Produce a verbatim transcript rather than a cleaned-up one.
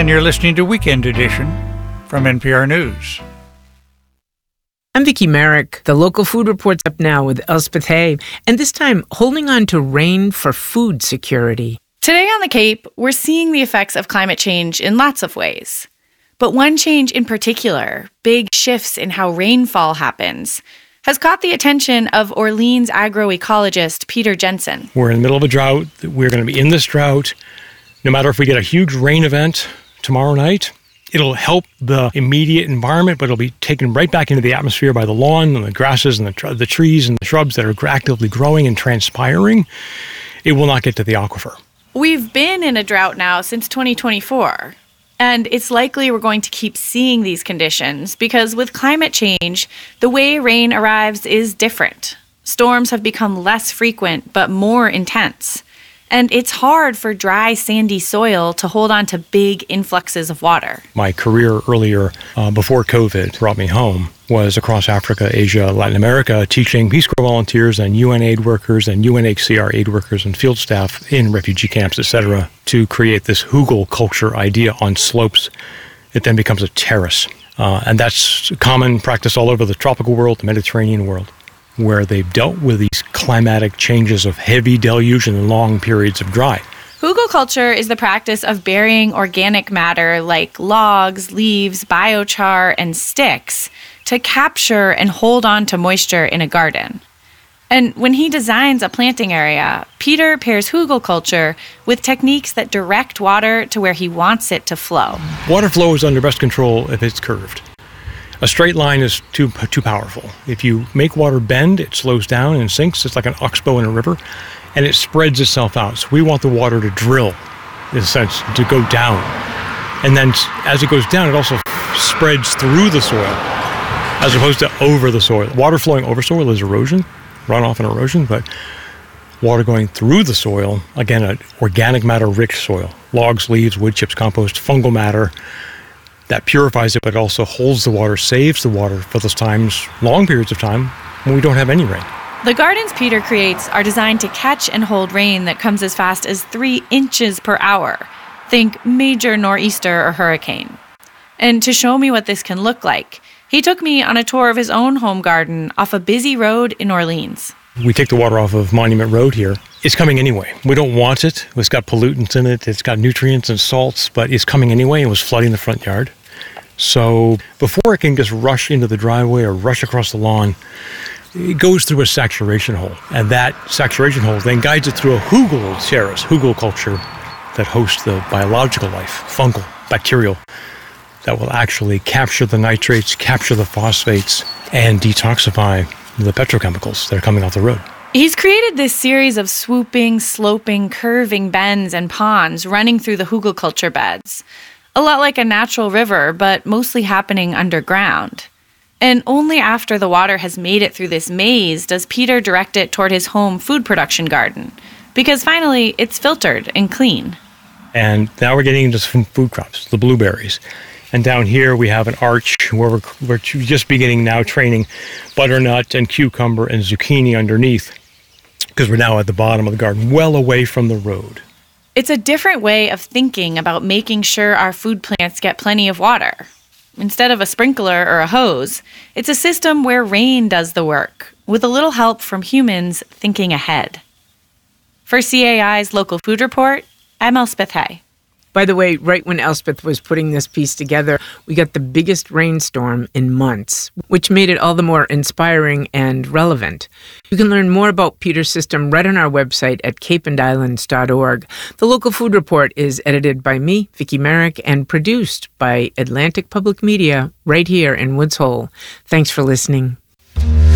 And you're listening to Weekend Edition from N P R News. I'm Vicki Merrick. The local food report's up now with Elspeth Hay, and this time holding on to rain for food security. Today on the Cape, we're seeing the effects of climate change in lots of ways. But one change in particular, big shifts in how rainfall happens, has caught the attention of Orleans agroecologist Peter Jensen. We're in the middle of a drought. We're going to be in this drought. No matter if we get a huge rain event tomorrow night, it'll help the immediate environment, but it'll be taken right back into the atmosphere by the lawn and the grasses and the, tr- the trees and the shrubs that are actively growing and transpiring. It will not get to the aquifer. We've been in a drought now since twenty twenty-four, and it's likely we're going to keep seeing these conditions because with climate change, the way rain arrives is different. Storms have become less frequent but more intense. And it's hard for dry, sandy soil to hold on to big influxes of water. My career earlier, uh, before COVID brought me home, was across Africa, Asia, Latin America, teaching Peace Corps volunteers and U N aid workers and U N H C R aid workers and field staff in refugee camps, et cetera, to create this hugel culture idea on slopes. It then becomes a terrace. Uh, and that's a common practice all over the tropical world, the Mediterranean world, where they've dealt with these climatic changes of heavy deluge and long periods of dry. Hugelkultur is the practice of burying organic matter like logs, leaves, biochar, and sticks to capture and hold on to moisture in a garden. And when he designs a planting area, Peter pairs hugelkultur with techniques that direct water to where he wants it to flow. Water flow is under best control if it's curved. A straight line is too too powerful. If you make water bend, it slows down and sinks. It's like an oxbow in a river, and it spreads itself out. So we want the water to drill, in a sense, to go down. And then as it goes down, it also spreads through the soil, as opposed to over the soil. Water flowing over soil is erosion, runoff and erosion, but water going through the soil, again, an organic matter-rich soil, logs, leaves, wood chips, compost, fungal matter, that purifies it, but also holds the water, saves the water for those times, long periods of time, when we don't have any rain. The gardens Peter creates are designed to catch and hold rain that comes as fast as three inches per hour. Think major nor'easter or hurricane. And to show me what this can look like, he took me on a tour of his own home garden off a busy road in Orleans. We take the water off of Monument Road here. It's coming anyway. We don't want it. It's got pollutants in it. It's got nutrients and salts, but it's coming anyway. It was flooding the front yard. So before it can just rush into the driveway or rush across the lawn, it goes through a saturation hole. And that saturation hole then guides it through a hugel terrace, hugelkultur, that hosts the biological life, fungal, bacterial, that will actually capture the nitrates, capture the phosphates, and detoxify the petrochemicals that are coming off the road. He's created this series of swooping, sloping, curving bends and ponds running through the hugelkultur beds. A lot like a natural river, but mostly happening underground. And only after the water has made it through this maze does Peter direct it toward his home food production garden. Because finally, it's filtered and clean. And now we're getting into some food crops, the blueberries. And down here we have an arch where we're, we're just beginning now training butternut and cucumber and zucchini underneath, because we're now at the bottom of the garden, well away from the road. It's a different way of thinking about making sure our food plants get plenty of water. Instead of a sprinkler or a hose, it's a system where rain does the work, with a little help from humans thinking ahead. For C A I's Local Food Report, I'm Elspeth Hay. By the way, right when Elspeth was putting this piece together, we got the biggest rainstorm in months, which made it all the more inspiring and relevant. You can learn more about Peter's system right on our website at cape and islands dot org. The Local Food Report is edited by me, Vicki Merrick, and produced by Atlantic Public Media right here in Woods Hole. Thanks for listening.